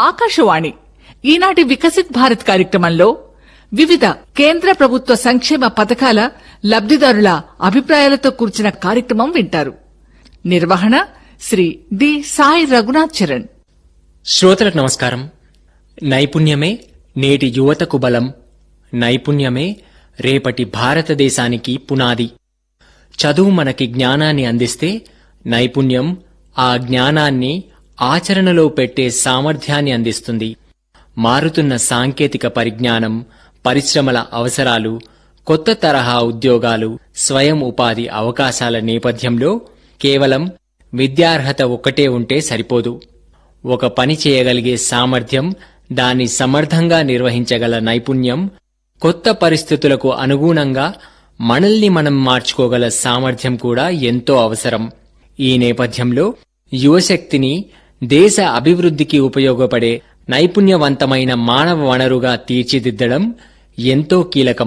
ఆకాశవాణి ఈనాటి వికసిత్ భారత్ కార్యక్రమంలో వివిధ కేంద్ర ప్రభుత్వ సంక్షేమ పథకాల లబ్దిదారుల అభిప్రాయాలతో కూర్చిన కార్యక్రమం వింటారు. నిర్వహణ శ్రీ డి సాయి రఘునాథ్ చరణ్. శ్రోతలకు నమస్కారం. నైపుణ్యమే నేటి యువతకు బలం, నైపుణ్యమే రేపటి భారతదేశానికి పునాది. చదువు మనకి జ్ఞానాన్ని అందిస్తే, నైపుణ్యం ఆ జ్ఞానాన్ని ఆచరణలో పెట్టే సామర్థ్యాన్ని అందిస్తుంది. మారుతున్న సాంకేతిక పరిజ్ఞానం, పరిశ్రమల అవసరాలు, కొత్త తరహా ఉద్యోగాలు, స్వయం ఉపాధి అవకాశాల నేపథ్యంలో కేవలం విద్యార్హత ఒక్కటే ఉంటే సరిపోదు. ఒక పని చేయగలిగే సామర్థ్యం, దాన్ని సమర్థంగా నిర్వహించగల నైపుణ్యం, కొత్త పరిస్థితులకు అనుగుణంగా మనల్ని మనం మార్చుకోగల సామర్థ్యం కూడా ఎంతో అవసరం. ఈ నేపథ్యంలో యువశక్తిని దేశ అభివృద్ధికి ఉపయోగపడే నైపుణ్యవంతమైన మానవ వనరుగా తీర్చిదిద్దడం ఎంతో కీలకం.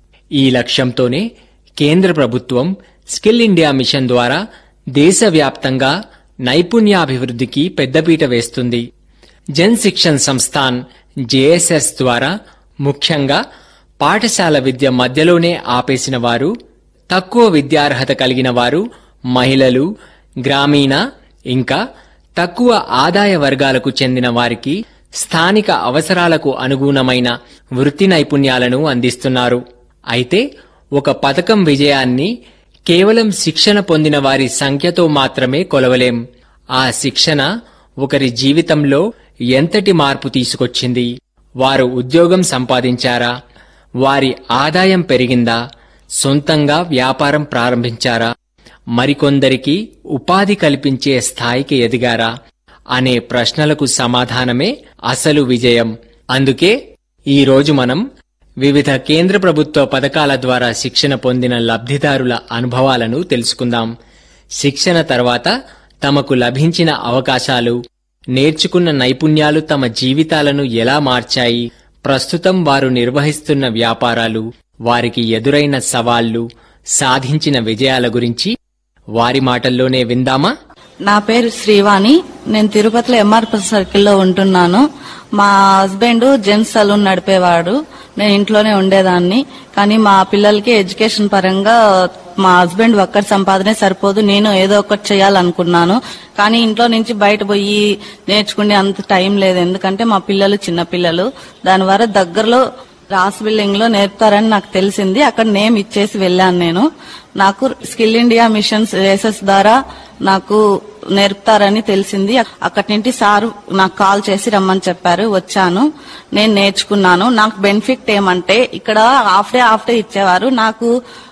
ఈ లక్ష్యంతోనే కేంద్ర ప్రభుత్వం స్కిల్ ఇండియా మిషన్ ద్వారా దేశవ్యాప్తంగా నైపుణ్యాభివృద్ధికి పెద్దపీట వేస్తుంది. జన్ శిక్షణ్ సంస్థాన్ జేఎస్ఎస్ ద్వారా ముఖ్యంగా పాఠశాల విద్య మధ్యలోనే ఆపేసిన వారు, తక్కువ విద్యార్హత కలిగిన వారు, మహిళలు, గ్రామీణ ఇంకా తక్కువ ఆదాయ వర్గాలకు చెందిన వారికి స్థానిక అవసరాలకు అనుగుణమైన వృత్తి నైపుణ్యాలను అందిస్తున్నారు. అయితే ఒక పథకం విజయాన్ని కేవలం శిక్షణ పొందిన వారి సంఖ్యతో మాత్రమే కొలవలేం. ఆ శిక్షణ ఒకరి జీవితంలో ఎంతటి మార్పు తీసుకొచ్చింది, వారు ఉద్యోగం సంపాదించారా, వారి ఆదాయం పెరిగిందా, సొంతంగా వ్యాపారం ప్రారంభించారా, మరికొందరికి ఉపాధి కల్పించే స్థాయికి ఎదిగారా అనే ప్రశ్నలకు సమాధానమే అసలు విజయం. అందుకే ఈరోజు మనం వివిధ కేంద్ర ప్రభుత్వ పథకాల ద్వారా శిక్షణ పొందిన లబ్ధిదారుల అనుభవాలను తెలుసుకుందాం. శిక్షణ తర్వాత తమకు లభించిన అవకాశాలు, నేర్చుకున్న నైపుణ్యాలు తమ జీవితాలను ఎలా మార్చాయి, ప్రస్తుతం వారు నిర్వహిస్తున్న వ్యాపారాలు, వారికి ఎదురైన సవాళ్లు, సాధించిన విజయాల గురించి వారి మాటల్లోనే విందామా? నా పేరు శ్రీవాణి. నేను తిరుపతిలో ఎంఆర్పి సర్కిల్లో ఉంటున్నాను. మా హస్బెండ్ జెంట్స్ సలూన్ నడిపేవాడు. నేను ఇంట్లోనే ఉండేదాన్ని. కానీ మా పిల్లలకి ఎడ్యుకేషన్ పరంగా మా హస్బెండ్ ఒక్కటి సంపాదనే సరిపోదు, నేను ఏదో ఒకటి చేయాలనుకున్నాను. కానీ ఇంట్లో నుంచి బయట పోయి నేర్చుకునే అంత టైం లేదు. ఎందుకంటే మా పిల్లలు చిన్న పిల్లలు. దానివల్ల దగ్గరలో రాస్ బిల్డింగ్ లో నేర్పుతారని నాకు తెలిసింది. అక్కడ నేమ్ ఇచ్చేసి వెళ్ళాను. నేను నాకు స్కిల్ ఇండియా మిషన్ రేసెస్ ద్వారా నాకు నేర్పుతారని తెలిసింది. అక్కడి నుండి సార్ నాకు కాల్ చేసి రమ్మని చెప్పారు. వచ్చాను, నేను నేర్చుకున్నాను. నాకు బెనిఫిట్ ఏమంటే ఇక్కడ హాఫ్ డే ఇచ్చేవారు. నాకు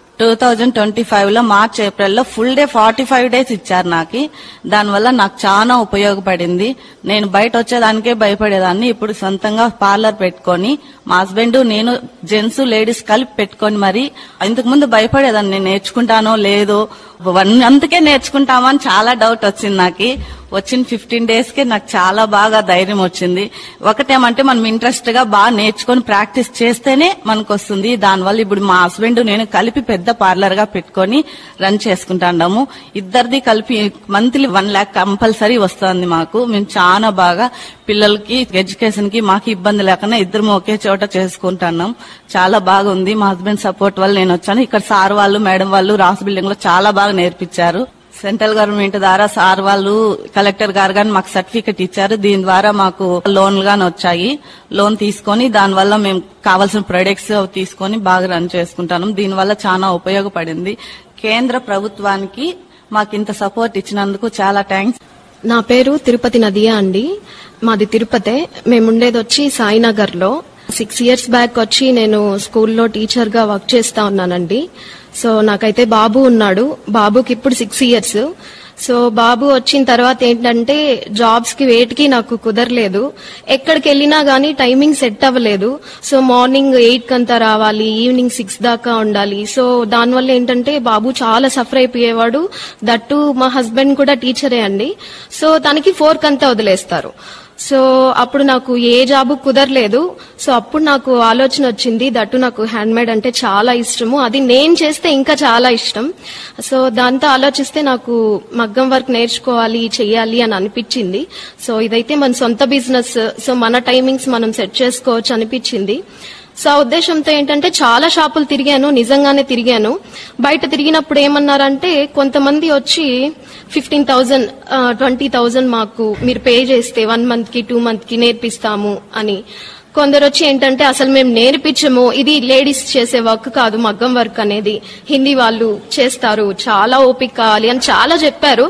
2025 లో మార్చ్ ఏప్రిల్ లో ఫుల్ డే 45 డేస్ ఇచ్చారు నాకు. దానివల్ల నాకు చాలా ఉపయోగపడింది. నేను బయట వచ్చేదానికే భయపడేదాన్ని. ఇప్పుడు సొంతంగా పార్లర్ పెట్టుకొని మా హస్బెండ్ నేను జెంట్స్ లేడీస్ కలిపి పెట్టుకొని మరి ఇంతకు ముందు భయపడేదాన్ని, నేను నేర్చుకుంటానో లేదో, అందుకే నేర్చుకుంటామని చాలా డౌట్ వచ్చింది నాకు. వచ్చిన 15 డేస్ కి నాకు చాలా బాగా ధైర్యం వచ్చింది. ఒకటేమంటే మనం ఇంట్రెస్ట్ గా బాగా నేర్చుకొని ప్రాక్టీస్ చేస్తేనే మనకు వస్తుంది. దానివల్ల ఇప్పుడు మా హస్బెండ్ నేను కలిపి పెద్ద పార్లర్ గా పెట్టుకొని రన్ చేసుకుంటాము. ఇద్దరిది కలిపి మంత్లీ 1 lakh కంపల్సరీ వస్తుంది మాకు. మేము చాలా బాగా పిల్లలకి ఎడ్యుకేషన్ కి మాకు ఇబ్బంది లేకుండా ఇద్దరు ఒకే చోట చేసుకుంటున్నాం. చాలా బాగుంది. మా హస్బెండ్ సపోర్ట్ వల్ల నేను వచ్చాను. ఇక్కడ సార్ వాళ్ళు, మేడం వాళ్ళు రాస్ బిల్డింగ్ లో చాలా బాగా నేర్పించారు. సెంట్రల్ గవర్నమెంట్ ద్వారా సార్ వాళ్ళు, కలెక్టర్ గారు గాని మాకు సర్టిఫికెట్ ఇచ్చారు. దీని ద్వారా మాకు లోన్లు గాని వచ్చాయి. లోన్ తీసుకొని దానివల్ల మేము కావాల్సిన ప్రొడక్ట్స్ తీసుకొని బాగా రన్ చేసుకుంటాం. దీనివల్ల చాలా ఉపయోగపడింది. కేంద్ర ప్రభుత్వానికి మాకు ఇంత సపోర్ట్ ఇచ్చినందుకు చాలా థ్యాంక్స్. నా పేరు తిరుపతి నదియా అండి. మాది తిరుపతే. మేముండేది వచ్చి సాయినగర్ లో. 6 years బ్యాక్ వచ్చి నేను స్కూల్లో టీచర్ గా వర్క్ చేస్తా ఉన్నానండి. సో నాకైతే బాబు ఉన్నాడు. బాబుకి ఇప్పుడు 6 years. సో బాబు వచ్చిన తర్వాత ఏంటంటే జాబ్స్ కి వేటికి నాకు కుదరలేదు. ఎక్కడికి వెళ్ళినా గానీ టైమింగ్ సెట్ అవ్వలేదు. సో మార్నింగ్ 8 కంతా రావాలి, ఈవినింగ్ 6 దాకా ఉండాలి. సో దానివల్ల ఏంటంటే బాబు చాలా సఫర్ అయిపోయేవాడు. దట్టు మా హస్బెండ్ కూడా టీచరే అండి. సో తనకి 4 కంతా వదిలేస్తారు. సో అప్పుడు నాకు ఏ జాబు కుదరలేదు. సో అప్పుడు నాకు ఆలోచన వచ్చింది, దట్టు నాకు హ్యాండ్ మేడ్ అంటే చాలా ఇష్టము, అది నేను చేస్తే ఇంకా చాలా ఇష్టం. సో దాంతో ఆలోచిస్తే నాకు మగ్గం వర్క్ నేర్చుకోవాలి, చెయ్యాలి అని అనిపించింది. సో ఇదైతే మన సొంత బిజినెస్, సో మన టైమింగ్స్ మనం సెట్ చేసుకోవచ్చు అనిపించింది. సో ఆ ఉద్దేశంతో ఏంటంటే చాలా షాపులు తిరిగాను, నిజంగానే తిరిగాను. బయట తిరిగినప్పుడు ఏమన్నారంటే కొంతమంది వచ్చి 15,000 20,000 మాకు మీరు పే చేస్తే 1 month కి 2 month కి నేర్పిస్తాము అని. కొందరు వచ్చి ఏంటంటే అసలు మేము నేర్పించము, ఇది లేడీస్ చేసే వర్క్ కాదు మగ్గం వర్క్ అనేది, హిందీ వాళ్ళు చేస్తారు, చాలా ఓపిక కావాలి అని చాలా చెప్పారు.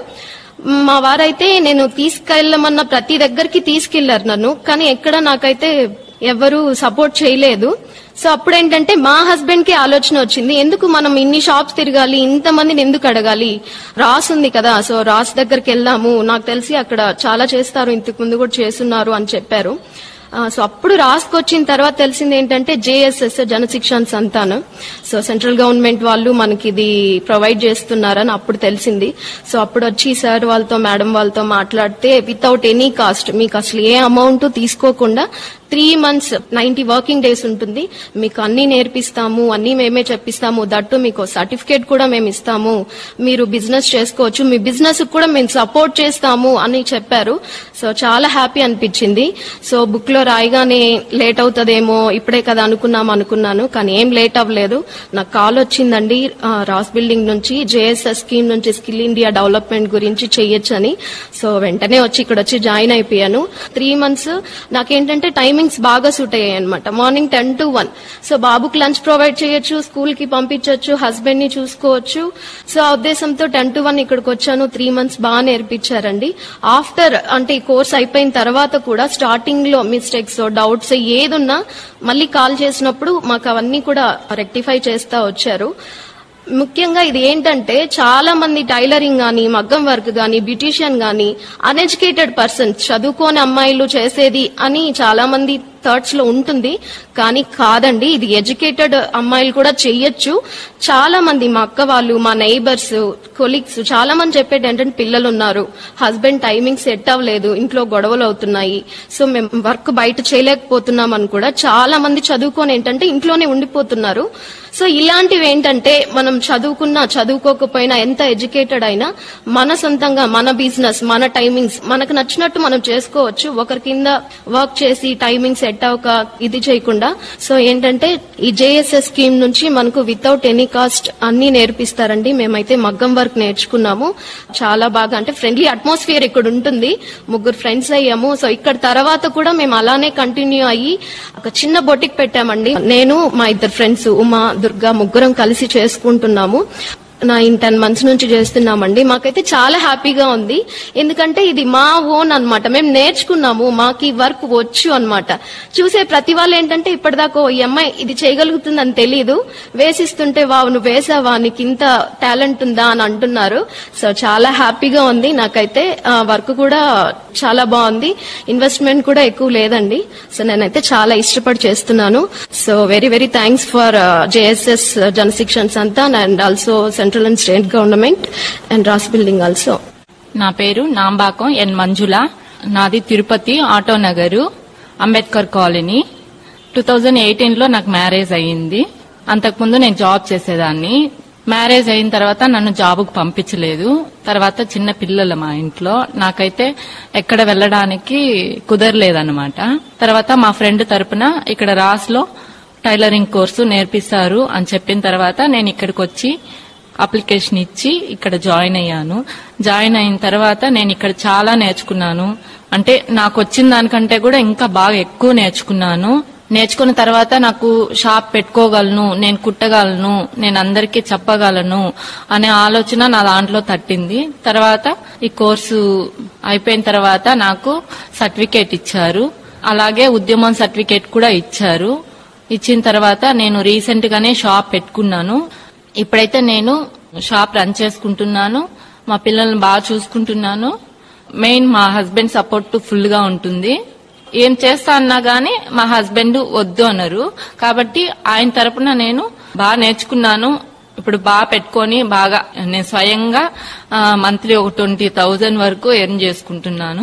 మా వారైతే నేను తీసుకెళ్లమన్న ప్రతి దగ్గరికి తీసుకెళ్లారు నన్ను, కానీ ఎక్కడ నాకైతే ఎవరు సపోర్ట్ చేయలేదు. సో అప్పుడేంటంటే మా హస్బెండ్ కి ఆలోచన వచ్చింది, ఎందుకు మనం ఇన్ని షాప్స్ తిరగాలి, ఇంతమందిని ఎందుకు అడగాలి, రాస్ ఉంది కదా, సో రాస్ దగ్గరికి వెళ్దాము, నాకు తెలిసి అక్కడ చాలా చేస్తారు, ఇంతకు ముందు కూడా చేస్తున్నారు అని చెప్పారు. సో అప్పుడు రాసుకొచ్చిన తర్వాత తెలిసింది ఏంటంటే జేఎస్ఎస్ జనశిక్షణ సంతానం, సో సెంట్రల్ గవర్నమెంట్ వాళ్ళు మనకి ఇది ప్రొవైడ్ చేస్తున్నారని అప్పుడు తెలిసింది. సో అప్పుడు వచ్చి సార్ వాళ్ళతో మేడం వాళ్ళతో మాట్లాడితే వితౌట్ ఎనీ కాస్ట్, మీకు అసలు ఏ అమౌంట్ తీసుకోకుండా 3 months 90 వర్కింగ్ డేస్ ఉంటుంది, మీకు అన్ని నేర్పిస్తాము, అన్ని మేమే చెప్పిస్తాము, దట్టు మీకు సర్టిఫికేట్ కూడా మేము ఇస్తాము, మీరు బిజినెస్ చేసుకోవచ్చు, మీ బిజినెస్ కూడా మేము సపోర్ట్ చేస్తాము అని చెప్పారు. సో చాలా హ్యాపీ అనిపించింది. సో బుక్ లో రాయగానే లేట్ అవుతుందేమో, ఇప్పుడే కదా అనుకున్నాను, కానీ ఏం లేట్ అవ్వలేదు. నాకు కాల్ వచ్చిందండి రాస్ బిల్డింగ్ నుంచి, జేఎస్ఎస్ స్కీమ్ నుంచి, స్కిల్ ఇండియా డెవలప్మెంట్ గురించి చెయ్యొచ్చని. సో వెంటనే వచ్చి ఇక్కడ వచ్చి జాయిన్ అయిపోయాను. 3 months నాకేంటంటే టైమింగ్స్ బాగా సూట్ అయ్యాయి అనమాట. మార్నింగ్ 10 to 1, సో బాబుకి లంచ్ ప్రొవైడ్ చేయొచ్చు, స్కూల్ కి పంపించవచ్చు, హస్బెండ్ ని చూసుకోవచ్చు. సో ఆ ఉద్దేశంతో 10 to 1 ఇక్కడికి వచ్చాను. 3 months బాగా నేర్పించారండి. ఆఫ్టర్ అంటే ఈ కోర్స్ అయిపోయిన తర్వాత కూడా స్టార్టింగ్ లో మిస్టేక్స్, డౌట్స్ ఏదున్నా మళ్ళీ కాల్ చేసినప్పుడు మాకు అవన్నీ కూడా రెక్టిఫై చేస్తా వచ్చారు. ముఖ్యంగా ఇది ఏంటంటే చాలా మంది టైలరింగ్ గానీ, మగ్గం వర్క్ గానీ, బ్యూటీషియన్ గానీ అన్ఎడ్యుకేటెడ్ పర్సన్స్, చదువుకోని అమ్మాయిలు చేసేది అని చాలా మంది థాట్స్ లో ఉంటుంది, కానీ కాదండి, ఇది ఎడ్యుకేటెడ్ అమ్మాయిలు కూడా చెయ్యొచ్చు. చాలా మంది మా అక్క వాళ్ళు, మా నైబర్స్, కొలీగ్స్ చాలా మంది చెప్పేది ఏంటంటే పిల్లలు ఉన్నారు, హస్బెండ్ టైమింగ్ సెట్ అవ్వలేదు, ఇంట్లో గొడవలు అవుతున్నాయి, సో మేము వర్క్ బయట చేయలేకపోతున్నాం అని కూడా చాలా మంది చదువుకొని ఏంటంటే ఇంట్లోనే ఉండిపోతున్నారు. సో ఇలాంటివి ఏంటంటే మనం చదువుకున్నా చదువుకోకపోయినా ఎంత ఎడ్యుకేటెడ్ అయినా మన సొంతంగా మన బిజినెస్, మన టైమింగ్స్ మనకు నచ్చినట్టు మనం చేసుకోవచ్చు. ఒకరి కింద వర్క్ చేసి టైమింగ్ సెట్ అవ్వక ఇది చేయకుండా. సో ఏంటంటే ఈ జేఎస్ఎస్ స్కీమ్ నుంచి మనకు వితౌట్ ఎనీ కాస్ట్ అన్ని నేర్పిస్తారండి. మేమైతే మగ్గం వర్క్ నేర్చుకున్నాము, చాలా బాగా అంటే ఫ్రెండ్లీ అట్మాస్ఫియర్ ఇక్కడ ఉంటుంది. 3 ఫ్రెండ్స్ అయ్యాము. సో ఇక్కడ తర్వాత కూడా మేము అలానే కంటిన్యూ అయ్యి ఒక చిన్న బొటిక్ పెట్టామండి. నేను మా 2 ఫ్రెండ్స్ ఉమా, దుర్గా, ముగ్గురం కలిసి చేసుకుంటున్నాము. 9-10 months నుంచి చేస్తున్నామండి. మాకైతే చాలా హ్యాపీగా ఉంది, ఎందుకంటే ఇది మా ఓన్ అన్నమాట, మేము నేర్చుకున్నాము, మాకు ఈ వర్క్ వచ్చు అన్నమాట. చూసే ప్రతి వాళ్ళు ఏంటంటే ఇప్పటిదాకా ఈ అమ్మాయి ఇది చేయగలుగుతుందని తెలీదు, వేసిస్తుంటే వావ్ నువ్వు వేసావా, నీకు ఇంత టాలెంట్ ఉందా అని అంటున్నారు. సో చాలా హ్యాపీగా ఉంది నాకైతే. వర్క్ కూడా చాలా బాగుంది, ఇన్వెస్ట్మెంట్ కూడా ఎక్కువ లేదండి. సో నేనైతే చాలా ఇష్టపడి చేస్తున్నాను. So very very thanks for JSS జనశిక్షణ సంతాన్ and also central and state government and Ross building also. నా పేరు నాంబాకం ఎన్ మంజుల, నాది తిరుపతి ఆటో నగరు, అంబేద్కర్ కాలనీ. 2018లో నాకు మ్యారేజ్ అయ్యింది. అంతకుముందు నేను జాబ్ చేసేదాన్ని. మ్యారేజ్ అయిన తర్వాత నన్ను జాబుకు పంపించలేదు. తర్వాత చిన్న పిల్లలు మా ఇంట్లో, నాకైతే ఎక్కడ వెళ్ళడానికి కుదరలేదన్నమాట. తర్వాత మా ఫ్రెండ్ తరపున ఇక్కడ రాస్ లో టైలరింగ్ కోర్సు నేర్పిస్తారు అని చెప్పిన తర్వాత నేను ఇక్కడికి వచ్చి అప్లికేషన్ ఇచ్చి ఇక్కడ జాయిన్ అయ్యాను. జాయిన్ అయిన తర్వాత నేను ఇక్కడ చాలా నేర్చుకున్నాను. అంటే నాకు వచ్చిన దానికంటే కూడా ఇంకా బాగా ఎక్కువ నేర్చుకున్నాను. నేర్చుకున్న తర్వాత నాకు షాప్ పెట్టుకోగలను, నేను కుట్టగలను, నేను అందరికీ చెప్పగలను అనే ఆలోచన నా దాంట్లో తట్టింది. తర్వాత ఈ కోర్సు అయిపోయిన తర్వాత నాకు సర్టిఫికేట్ ఇచ్చారు, అలాగే ఉద్యమం సర్టిఫికేట్ కూడా ఇచ్చారు. ఇచ్చిన తర్వాత నేను రీసెంట్ గానే షాప్ పెట్టుకున్నాను. ఇప్పుడైతే నేను షాప్ రన్ చేసుకుంటున్నాను, మా పిల్లల్ని బాగా చూసుకుంటున్నాను. మెయిన్ మా హస్బెండ్ సపోర్ట్ ఫుల్ గా ఉంటుంది. ఏం చేస్తా అన్నా గానీ మా హస్బెండ్ వద్దు అన్నారు, కాబట్టి ఆయన తరపున నేను బాగా నేర్చుకున్నాను. ఇప్పుడు బాగా పెట్టుకొని బాగా నేను స్వయంగా మంత్లీ ఒక 20,000 వరకు ఎర్న్ చేసుకుంటున్నాను.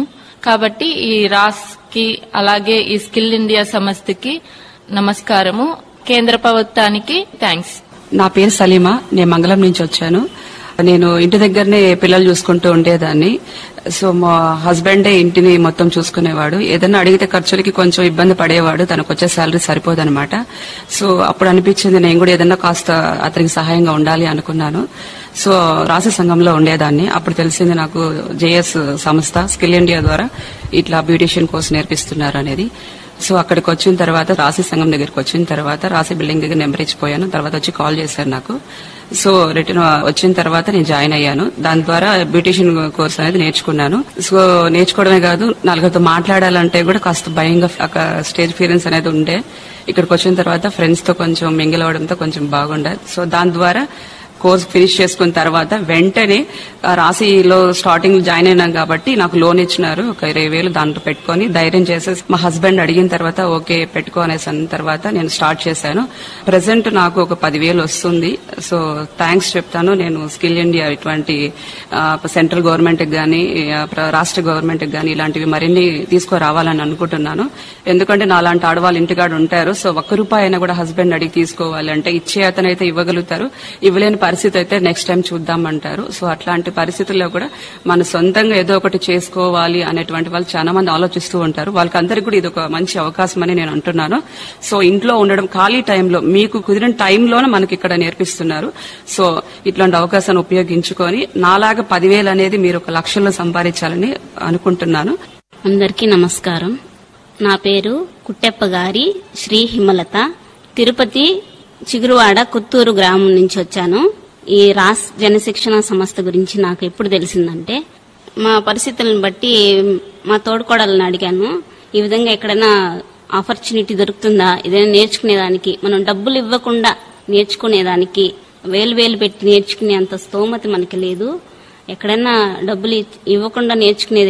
కాబట్టి ఈ రాస్ కి అలాగే ఈ స్కిల్ ఇండియా సంస్థకి నమస్కారము. కేంద్ర ప్రభుత్వానికి థ్యాంక్స్. నా పేరు సలీమా. నేను మంగళం నుంచి వచ్చాను. నేను ఇంటి దగ్గరనే పిల్లలు చూసుకుంటూ ఉండేదాన్ని. సో మా హస్బెండే ఇంటిని మొత్తం చూసుకునేవాడు. ఏదైనా అడిగితే ఖర్చులకి కొంచెం ఇబ్బంది పడేవాడు, తనకు వచ్చే శాలరీ సరిపోదన్నమాట. సో అప్పుడు అనిపించింది నేను కూడా ఏదైనా కాస్త అతనికి సహాయంగా ఉండాలి అనుకున్నాను. సో రాశి సంఘంలో ఉండేదాన్ని. అప్పుడు తెలిసింది నాకు జేఎస్ సంస్థ స్కిల్ ఇండియా ద్వారా ఇట్లా బ్యూటీషియన్ కోర్స్ నేర్పిస్తున్నారు అనేది. సో అక్కడికి వచ్చిన తర్వాత రాశి సంఘం దగ్గరికి వచ్చిన తర్వాత రాశి బిల్డింగ్ దగ్గర నెంబర్ ఇచ్చిపోయాను. తర్వాత వచ్చి కాల్ చేశారు నాకు. సో రిటర్న్ వచ్చిన తర్వాత నేను జాయిన్ అయ్యాను. దాని ద్వారా బ్యూటీషియన్ కోర్స్ అనేది నేర్చుకున్నాను. సో నేర్చుకోవడమే కాదు, నలుగురితో మాట్లాడాలంటే కూడా కాస్త భయంగా స్టేజ్ ఫియరెన్స్ అనేది ఉండే. ఇక్కడికి వచ్చిన తర్వాత ఫ్రెండ్స్ తో కొంచెం మింగిల్ అవడంతో కొంచెం బాగుండే. సో దాని ద్వారా కోర్స్ ఫినిష్ చేసుకున్న తర్వాత వెంటనే రాశిలో స్టార్టింగ్ జాయిన్ అయినాం కాబట్టి నాకు లోన్ ఇచ్చినారు. ఒక 20,000 దాంట్లో పెట్టుకుని ధైర్యం చేసేసి మా హస్బెండ్ అడిగిన తర్వాత ఓకే పెట్టుకో అనేసి అన్న తర్వాత నేను స్టార్ట్ చేశాను. ప్రెసెంట్ నాకు ఒక 10,000 వస్తుంది. సో థ్యాంక్స్ చెప్తాను. నేను స్కిల్ ఇండియా ఇటువంటి సెంట్రల్ గవర్నమెంట్ గానీ రాష్ట్ర గవర్నమెంట్ గానీ ఇలాంటివి మరిన్ని తీసుకురావాలని అనుకుంటున్నాను. ఎందుకంటే నా లాంటి ఆడవాళ్ళు ఇంటికాడ ఉంటారు. సో ₹1 అయినా కూడా హస్బెండ్ అడిగి తీసుకోవాలంటే ఇచ్చే అతనైతే ఇవ్వగలుగుతారు, ఇవ్వలేని పరిస్థితి అయితే నెక్స్ట్ టైం చూద్దామంటారు. సో అట్లాంటి పరిస్థితుల్లో కూడా మన సొంతంగా ఏదో ఒకటి చేసుకోవాలి అనేటువంటి వాళ్ళు చాలా మంది ఆలోచిస్తూ ఉంటారు. వాళ్ళకందరికీ కూడా ఇది ఒక మంచి అవకాశం అని నేను అంటున్నాను. సో ఇంట్లో ఉండడం ఖాళీ టైంలో మీకు కుదిరిన టైంలోనే మనకి ఇక్కడ నేర్పిస్తున్నారు. సో ఇట్లాంటి అవకాశాన్ని ఉపయోగించుకొని నాలాగా 10,000 అనేది మీరు ఒక లక్షల్లో సంపాదించాలని అనుకుంటున్నాను. అందరికీ నమస్కారం. నా పేరు కుట్టెప్పగారి శ్రీ హిమలత. తిరుపతి చిగురువాడ కొత్తూరు గ్రామం నుంచి వచ్చాను. ఈ రాస్ జనశిక్షణ సంస్థ గురించి నాకు ఎప్పుడు తెలిసిందంటే మా పరిస్థితులను బట్టి మా తోడుకోడలను అడిగాను. ఈ విధంగా ఎక్కడైనా ఆపర్చునిటీ దొరుకుతుందా, ఏదైనా నేర్చుకునేదానికి, మనం డబ్బులు ఇవ్వకుండా నేర్చుకునేదానికి, వేలు పెట్టి నేర్చుకునే అంత స్తోమత మనకి లేదు. ఎక్కడైనా డబ్బులు ఇవ్వకుండా నేర్చుకునేది